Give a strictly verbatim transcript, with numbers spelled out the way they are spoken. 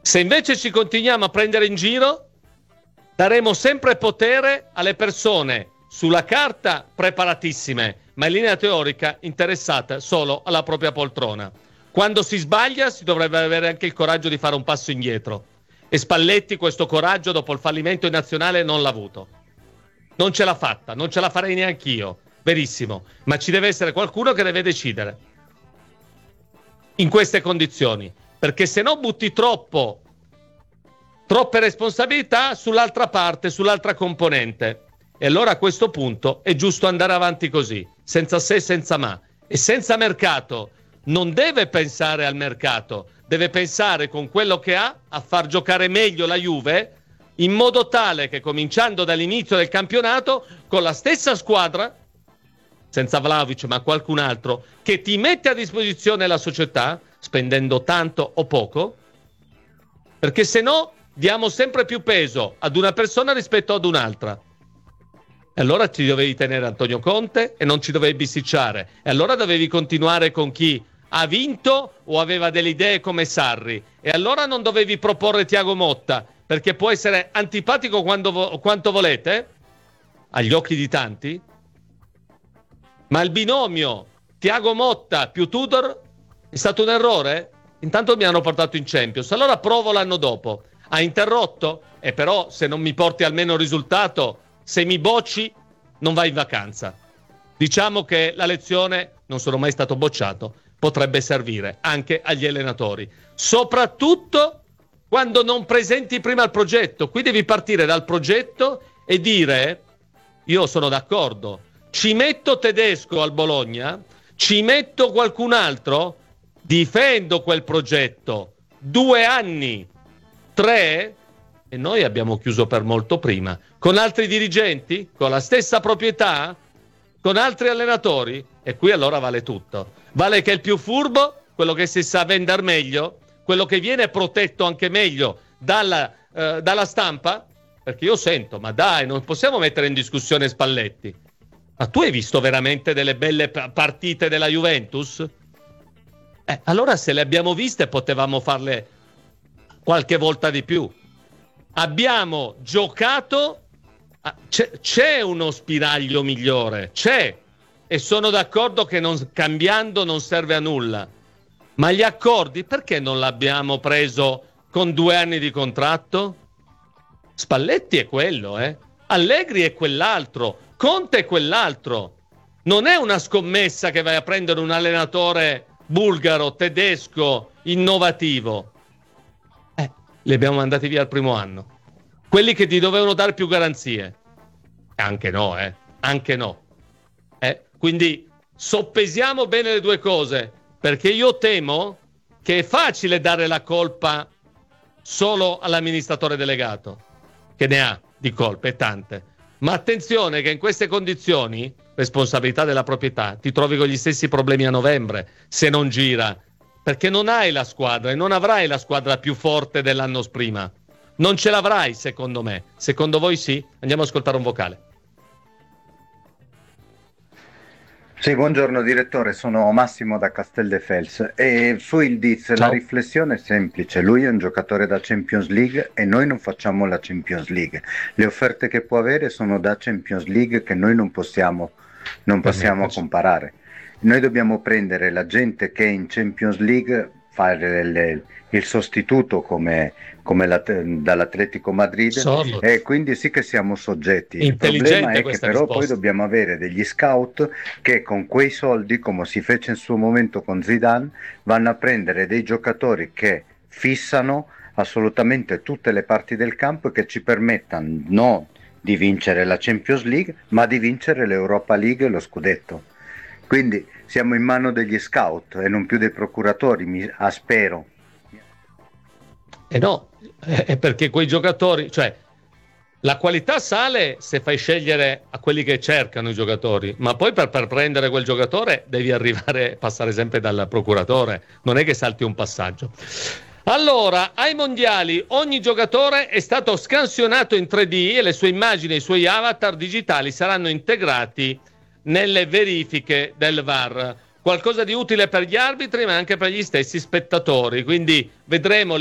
Se invece ci continuiamo a prendere in giro, daremo sempre potere alle persone sulla carta preparatissime, ma in linea teorica interessate solo alla propria poltrona. Quando si sbaglia si dovrebbe avere anche il coraggio di fare un passo indietro. E Spalletti questo coraggio dopo il fallimento in nazionale non l'ha avuto. Non ce l'ha fatta, non ce la farei neanch'io, verissimo. Ma ci deve essere qualcuno che deve decidere in queste condizioni, perché se no butti troppo, troppe responsabilità sull'altra parte, sull'altra componente. E allora a questo punto è giusto andare avanti così, senza se, senza ma. E senza mercato non deve pensare al mercato, deve pensare con quello che ha a far giocare meglio la Juve, in modo tale che cominciando dall'inizio del campionato, con la stessa squadra, senza Vlahovic ma qualcun altro, che ti mette a disposizione la società, spendendo tanto o poco, perché se no diamo sempre più peso ad una persona rispetto ad un'altra. E allora ti dovevi tenere Antonio Conte e non ci dovevi bisticciare. E allora dovevi continuare con chi ha vinto o aveva delle idee come Sarri. E allora non dovevi proporre Thiago Motta, perché può essere antipatico quando vo- quanto volete, agli occhi di tanti, ma il binomio Thiago Motta più Tudor è stato un errore? Intanto mi hanno portato in Champions, allora provo l'anno dopo. Ha interrotto? E però se non mi porti almeno il risultato, se mi bocci non vai in vacanza. Diciamo che la lezione, non sono mai stato bocciato, potrebbe servire anche agli allenatori, soprattutto quando non presenti prima il progetto. Qui devi partire dal progetto e dire: io sono d'accordo, ci metto Tedesco al Bologna, ci metto qualcun altro, difendo quel progetto due anni, tre, e noi abbiamo chiuso per molto prima, con altri dirigenti, con la stessa proprietà, con altri allenatori, e qui allora vale tutto. Vale che il più furbo, quello che si sa vendere meglio, quello che viene protetto anche meglio dalla, eh, dalla stampa, perché io sento, ma dai, non possiamo mettere in discussione Spalletti. Ma tu hai visto veramente delle belle partite della Juventus? Eh, allora se le abbiamo viste potevamo farle qualche volta di più. Abbiamo giocato, c'è, c'è uno spiraglio migliore, c'è, e sono d'accordo che non, cambiando non serve a nulla, ma gli accordi perché non l'abbiamo preso con due anni di contratto? Spalletti è quello, eh? Allegri è quell'altro, Conte è quell'altro. Non è una scommessa che vai a prendere un allenatore bulgaro, tedesco, innovativo. Eh, li abbiamo mandati via al primo anno. Quelli che ti dovevano dare più garanzie. Anche no, eh? Anche no. Eh? Quindi soppesiamo bene le due cose, perché io temo che è facile dare la colpa solo all'amministratore delegato, che ne ha di colpe tante. Ma attenzione che in queste condizioni, responsabilità della proprietà, ti trovi con gli stessi problemi a novembre, se non gira, perché non hai la squadra e non avrai la squadra più forte dell'anno prima. Non ce l'avrai, secondo me. Secondo voi sì? Andiamo ad ascoltare un vocale. Sì, buongiorno direttore, sono Massimo da Casteldefels e su il Diz la riflessione è semplice: lui è un giocatore da Champions League e noi non facciamo la Champions League. Le offerte che può avere sono da Champions League che noi non possiamo, non possiamo comparare. Noi dobbiamo prendere la gente che in Champions League fare le, il sostituto come, come la, dall'Atletico Madrid Solo. E quindi sì che siamo soggetti. Il problema è che però risposta. Poi dobbiamo avere degli scout che con quei soldi, come si fece in suo momento con Zidane, vanno a prendere dei giocatori che fissano assolutamente tutte le parti del campo e che ci permettano non di vincere la Champions League ma di vincere l'Europa League e lo scudetto. Quindi siamo in mano degli scout e non più dei procuratori, mi spero. Eh no, è perché quei giocatori, cioè la qualità sale se fai scegliere a quelli che cercano i giocatori, ma poi per, per prendere quel giocatore devi arrivare, passare sempre dal procuratore, non è che salti un passaggio. Allora, ai mondiali ogni giocatore è stato scansionato in tre D e le sue immagini e i suoi avatar digitali saranno integrati nelle verifiche del V A R. Qualcosa di utile per gli arbitri ma anche per gli stessi spettatori, quindi vedremo